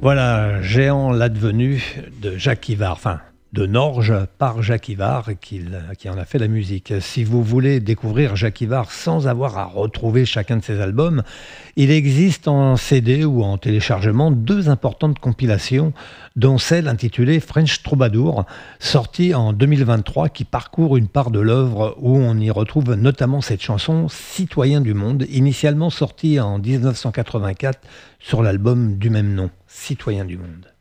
Voilà, Géant l'advenu de Jacques Ivard, enfin de Norge par Jacques Ivard qui en a fait la musique. Si vous voulez découvrir Jacques Ivard sans avoir à retrouver chacun de ses albums, il existe en CD ou en téléchargement deux importantes compilations, dont celle intitulée French Troubadour, sortie en 2023, qui parcourt une part de l'œuvre où on y retrouve notamment cette chanson Citoyen du monde, initialement sortie en 1984 sur l'album du même nom, Citoyen du monde.